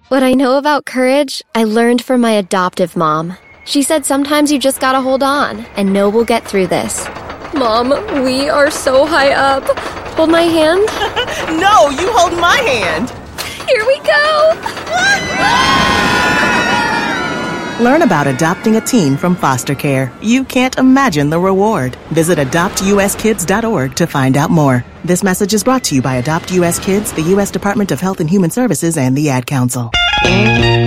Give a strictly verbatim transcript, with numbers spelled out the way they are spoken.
What I know about courage, I learned from my adoptive mom. She said sometimes you just gotta hold on, and know we'll get through this. Mom, we are so high up. Hold my hand. No, you hold my hand. Here we go. Learn about adopting a teen from foster care. You can't imagine the reward. Visit adopt u s kids dot org to find out more. This message is brought to you by Adopt U S Kids, the U S Department of Health and Human Services, and the Ad Council.